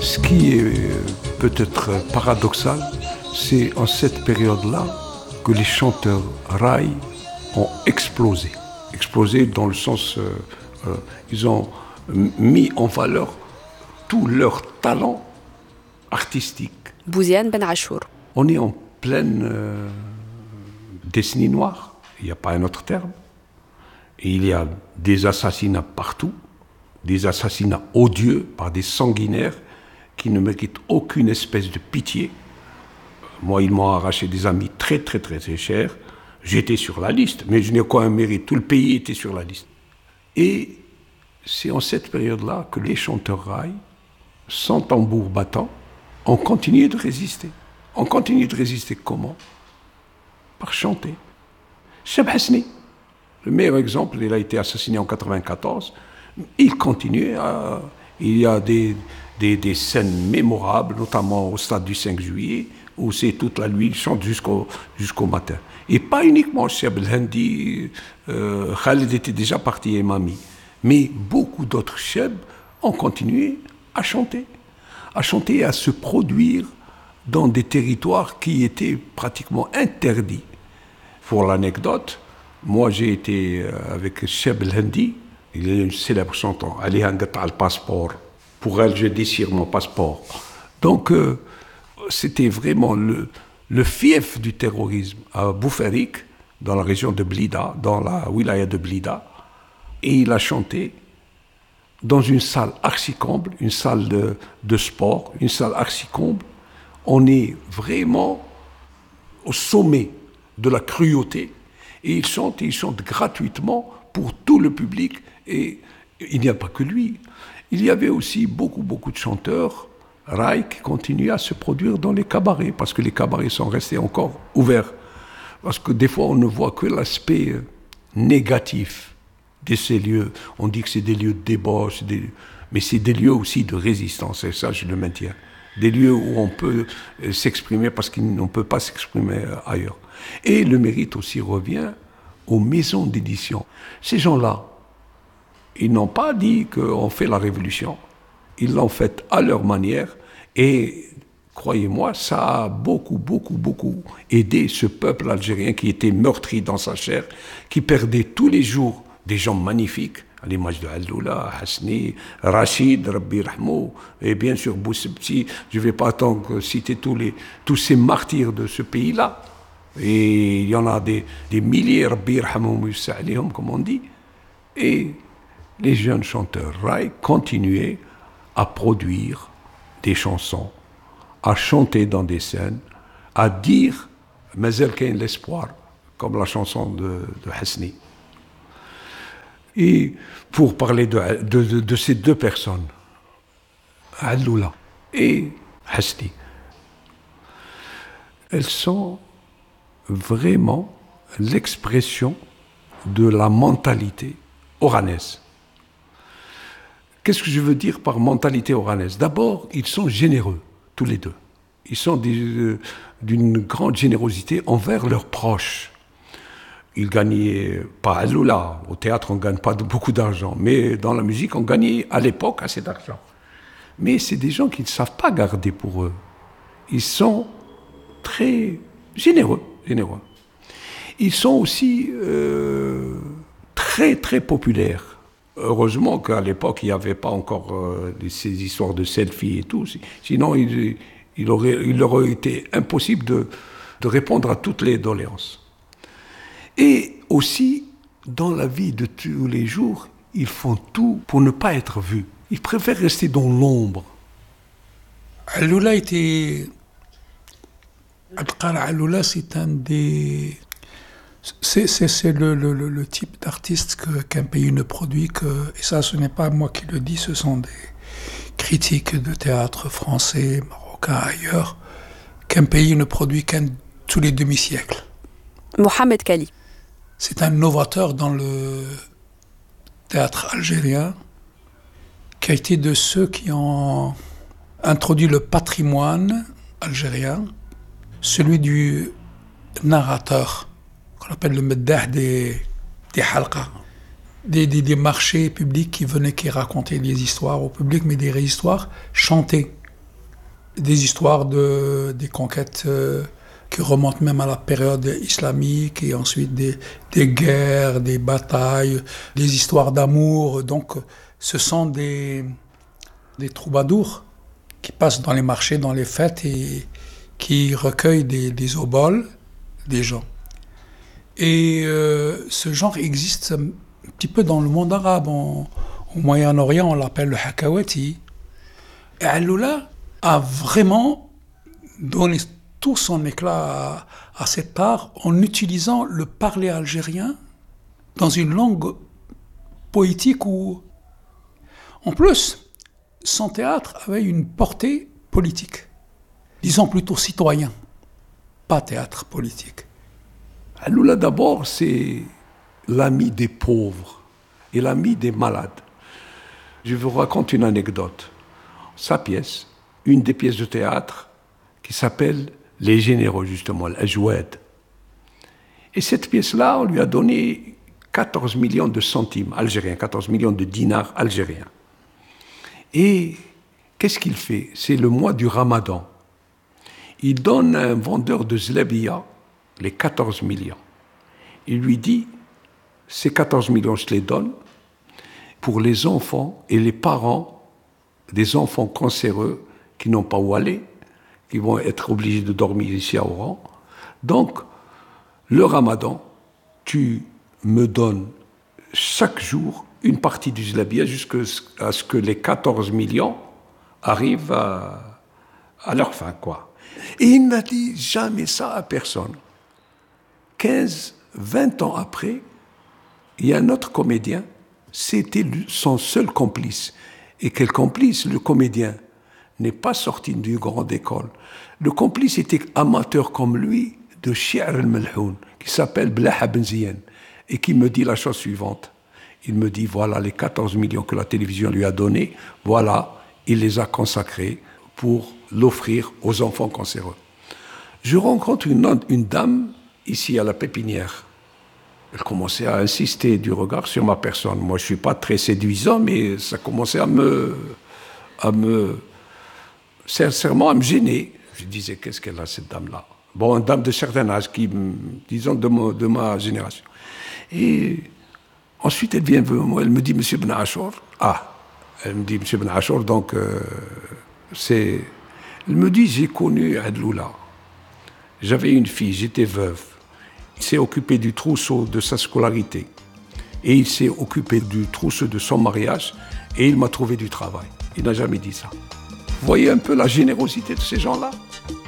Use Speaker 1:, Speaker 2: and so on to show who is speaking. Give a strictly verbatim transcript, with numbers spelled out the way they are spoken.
Speaker 1: Ce qui est peut-être paradoxal, c'est en cette période-là que les chanteurs raï ont explosé. Explosé dans le sens, euh, euh, ils ont mis en valeur tout leur talent artistique.
Speaker 2: Bouziane Ben Achour.
Speaker 1: On est en pleine euh, décennie noire, il n'y a pas un autre terme. Et il y a des assassinats partout, des assassinats odieux par des sanguinaires qui ne méritent aucune espèce de pitié. Moi, ils m'ont arraché des amis très, très, très, très chers. J'étais sur la liste, mais je n'ai aucun mérite. Tout le pays était sur la liste. Et c'est en cette période-là que les chanteurs raï, sans tambour battant, ont continué de résister. On continue de résister comment? Par chanter. Cheb Hasni, le meilleur exemple, il a été assassiné en quatre-vingt-quatorze. Il continue à... Il y a des, des, des scènes mémorables, notamment au stade du cinq juillet, où c'est toute la nuit, il chante jusqu'au, jusqu'au matin. Et pas uniquement Cheb El-Hendi, euh, Khaled était déjà parti et Mami, mais beaucoup d'autres Cheb ont continué à chanter, à chanter et à se produire dans des territoires qui étaient pratiquement interdits. Pour l'anecdote, moi j'ai été avec Cheb El-Hendi, il est une célèbre chanson, Ali Hangata al passeport. Pour elle, je déchire mon passeport. Donc, euh, c'était vraiment le, le fief du terrorisme à Boufarik, dans la région de Blida, dans la wilaya de Blida. Et il a chanté dans une salle archi-comble, une salle de, de sport, une salle archi-comble. On est vraiment au sommet de la cruauté. Et il chante, et il chante gratuitement pour tout le public. Et il n'y a pas que lui. Il y avait aussi beaucoup, beaucoup de chanteurs raï qui continuaient à se produire dans les cabarets, parce que les cabarets sont restés encore ouverts. Parce que des fois, on ne voit que l'aspect négatif de ces lieux. On dit que c'est des lieux de débauche, des... mais c'est des lieux aussi de résistance, et ça, je le maintiens. Des lieux où on peut s'exprimer parce qu'on ne peut pas s'exprimer ailleurs. Et le mérite aussi revient aux maisons d'édition. Ces gens-là, ils n'ont pas dit qu'on fait la révolution. Ils l'ont faite à leur manière et, croyez-moi, ça a beaucoup, beaucoup, beaucoup aidé ce peuple algérien qui était meurtri dans sa chair, qui perdait tous les jours des gens magnifiques, à l'image de Alloula, Hasni, Rachid, Rabbi Rahmou, et bien sûr Boussebti. Je ne vais pas attendre de citer tous, les, tous ces martyrs de ce pays-là. Et il y en a des, des milliers, Rabbi Rahmou, Moussa Alihom, comme on dit. Et les jeunes chanteurs raï continuaient à produire des chansons, à chanter dans des scènes, à dire « Mazel Kain l'espoir », comme la chanson de, de Hasni. Et pour parler de, de, de, de ces deux personnes, Alloula et Hasni, elles sont vraiment l'expression de la mentalité oranaise. Qu'est-ce que je veux dire par mentalité oranaise? D'abord, ils sont généreux, tous les deux. Ils sont des, euh, d'une grande générosité envers leurs proches. Ils gagnaient, pas à Lula, au théâtre on ne gagne pas de, beaucoup d'argent, mais dans la musique on gagnait à l'époque assez d'argent. Mais c'est des gens qui ne savent pas garder pour eux. Ils sont très généreux, généreux. Ils sont aussi euh, très très populaires. Heureusement qu'à l'époque, il n'y avait pas encore euh, ces histoires de selfies et tout. Sinon, il, il, aurait, il aurait été impossible de, de répondre à toutes les doléances. Et aussi, dans la vie de tous les jours, ils font tout pour ne pas être vus. Ils préfèrent rester dans l'ombre.
Speaker 3: Alloula était... Abdelkader Alloula, c'est un des... C'est, c'est, c'est le, le, le type d'artiste que, qu'un pays ne produit que, et ça ce n'est pas moi qui le dis, ce sont des critiques de théâtre français, marocain, ailleurs, qu'un pays ne produit qu'un tous les demi-siècles.
Speaker 2: Mohamed Kali.
Speaker 3: C'est un novateur dans le théâtre algérien qui a été de ceux qui ont introduit le patrimoine algérien, celui du narrateur, qu'on appelle le meddah des, des halqa, des, des, des marchés publics qui venaient, qui racontaient des histoires au public, mais des histoires chantées. des histoires de, des conquêtes euh, qui remontent même à la période islamique, et ensuite des, des guerres, des batailles, des histoires d'amour. Donc ce sont des, des troubadours qui passent dans les marchés, dans les fêtes, et qui recueillent des, des oboles des gens. Et euh, ce genre existe un petit peu dans le monde arabe. En, au Moyen-Orient, on l'appelle le hakawati. Et Alloula a vraiment donné tout son éclat à, à cet art en utilisant le parler algérien dans une langue poétique où, en plus, son théâtre avait une portée politique, disons plutôt citoyen, pas théâtre politique.
Speaker 1: Alloula, d'abord, c'est l'ami des pauvres et l'ami des malades. Je vous raconte une anecdote. Sa pièce, une des pièces de théâtre, qui s'appelle Les Généreux, justement, l'Ajouad. Et cette pièce-là, on lui a donné quatorze millions de centimes algériens, quatorze millions de dinars algériens. Et qu'est-ce qu'il fait? C'est le mois du Ramadan. Il donne à un vendeur de zlabia les quatorze millions. Il lui dit, ces quatorze millions, je les donne pour les enfants et les parents des enfants cancéreux qui n'ont pas où aller, qui vont être obligés de dormir ici à Oran. Donc, le Ramadan, tu me donnes chaque jour une partie du zlabia jusqu'à ce que les quatorze millions arrivent à, à leur fin, quoi. Et il n'a dit jamais ça à personne. quinze, vingt ans après, il y a un autre comédien, c'était son seul complice. Et quel complice? Le comédien n'est pas sorti d'une grande école. Le complice était amateur comme lui de Shi'r al-Malhoun, qui s'appelle Blaha Benziyen, et qui me dit la chose suivante. Il me dit, voilà les quatorze millions que la télévision lui a donnés, voilà, il les a consacrés pour l'offrir aux enfants cancéreux. Je rencontre une, une dame ici à la Pépinière. Elle commençait à insister du regard sur ma personne. Moi, je ne suis pas très séduisant, mais ça commençait à me, à me, sincèrement, à me gêner. Je disais, qu'est-ce qu'elle a, cette dame-là? Bon, une dame de certain âge, qui, disons, de, mo, de ma génération. Et ensuite, elle vient vers moi, elle me dit, Monsieur Ben Achour. Ah, elle me dit, Monsieur Ben Achour, donc, euh, c'est... Elle me dit, j'ai connu Adloula. J'avais une fille, j'étais veuve. Il s'est occupé du trousseau de sa scolarité. Et il s'est occupé du trousseau de son mariage. Et il m'a trouvé du travail. Il n'a jamais dit ça. Vous voyez un peu la générosité de ces gens-là?